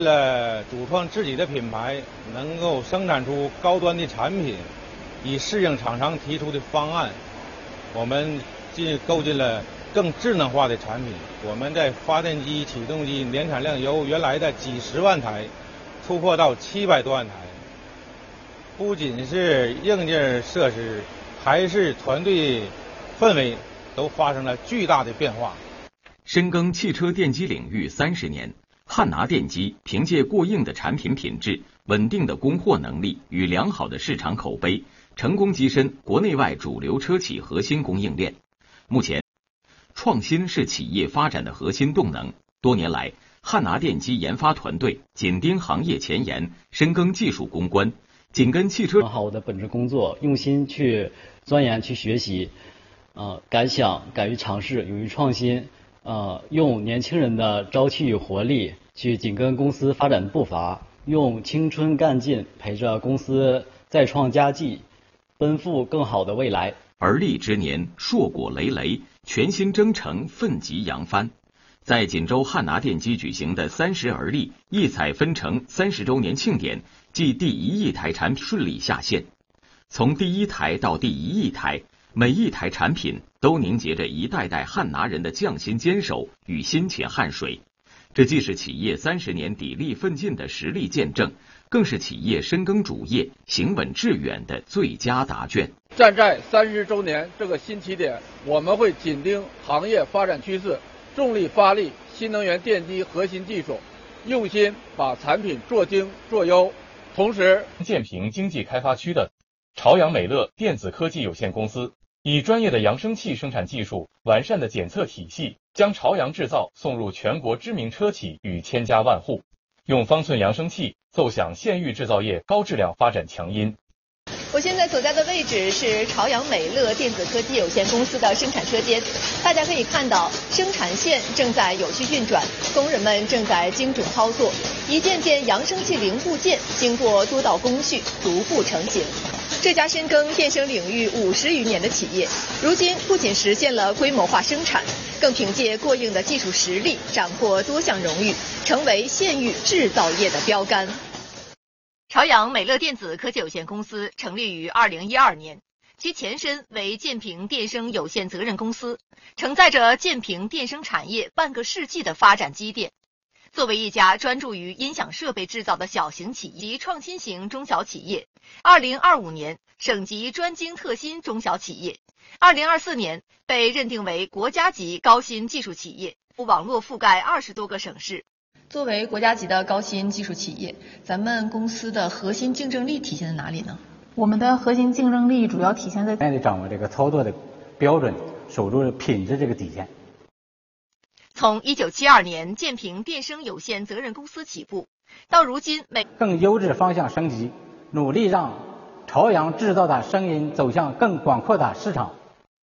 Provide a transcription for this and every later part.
为了主创自己的品牌，能够生产出高端的产品，以适应厂商提出的方案，我们构建了更智能化的产品。我们在发电机、启动机年产量由原来的几十万台突破到700多万台。不仅是硬件设施，还是团队氛围都发生了巨大的变化。 深耕汽车电机领域30年，汉拿电机凭借过硬的产品品质、稳定的供货能力与良好的市场口碑，成功跻身国内外主流车企核心供应链。目前，创新是企业发展的核心动能。多年来，汉拿电机研发团队紧盯行业前沿，深耕技术攻关，紧跟汽车做好我的本职工作，用心去钻研、去学习，敢想、敢于尝试、勇于创新，用年轻人的朝气与活力去紧跟公司发展步伐，用青春干劲陪着公司再创佳绩，奔赴更好的未来。 而立之年，硕果累累，全新征程奋楫扬帆。在锦州汉拿电机举行的30而立异彩纷呈30周年庆典暨第1亿台产品顺利下线。从第1台到第1亿台，每一台产品都凝结着一代代汉拿人的匠心坚守与辛勤汗水。这既是企业30年砥砺奋进的实力见证，更是企业深耕主业、行稳致远的最佳答卷。 站在30周年这个新起点，我们会紧盯行业发展趋势，重力发力新能源电机核心技术，用心把产品做精做优。同时， 建平经济开发区的朝阳美乐电子科技有限公司以专业的扬声器生产技术、完善的检测体系，将朝阳制造送入全国知名车企与千家万户，用方寸扬声器奏响县域制造业高质量发展强音。 我现在所在的位置是朝阳美乐电子科技有限公司的生产车间，大家可以看到，生产线正在有序运转，工人们正在精准操作，一件件扬声器零部件经过多道工序逐步成型。这家深耕电声领域50余年的企业，如今不仅实现了规模化生产，更凭借过硬的技术实力，斩获多项荣誉，成为县域制造业的标杆。朝阳美乐电子科技有限公司成立于2012年，其前身为建平电声有限责任公司，承载着建平电声产业半个世纪的发展积淀。作为一家专注于音响设备制造的小型企业及创新型中小企业，2025年省级专精特新中小企业，2024年被认定为国家级高新技术企业，网络覆盖20多个省市。作为国家级的高新技术企业，咱们公司的核心竞争力体现在哪里呢？ 我们的核心竞争力主要体现在掌握这个操作的标准，守住品质这个底线。 从1972年建平电声有限责任公司起步，到如今更优质方向升级，努力让朝阳制造的声音走向更广阔的市场。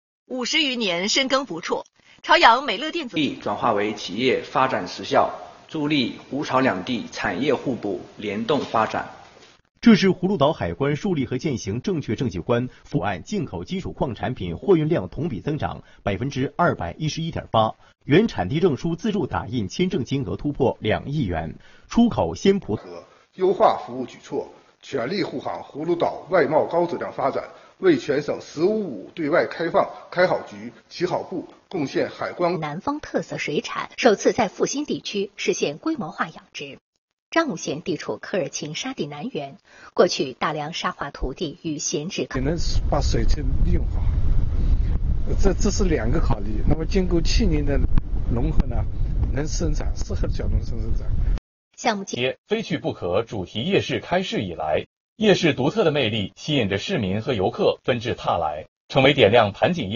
50余年深耕不辍，朝阳美乐电子转化为企业发展实效，助力沪朝两地产业互补联动发展。 这是葫芦岛海关树立和践行正确证据观，赴岸进口基础矿产品货运量同比增长211.8%，原产地证书自助打印签证金额突破2亿元，出口鲜葡萄优化服务举措，全力护航葫芦岛外贸高质量发展，为全省“15+5”对外开放开好局、起好步，贡献海关。 南方特色水产首次在阜新地区实现规模化养殖。彰武县地处科尔沁沙地南缘，过去大量沙化土地与闲置能把水质利用好，这是2个考虑。那么经过7年的融合呢，能生产适合小农生产。 项目非去不可主题夜市开市以来，夜市独特的魅力吸引着市民和游客纷至沓来，成为点亮盘锦夜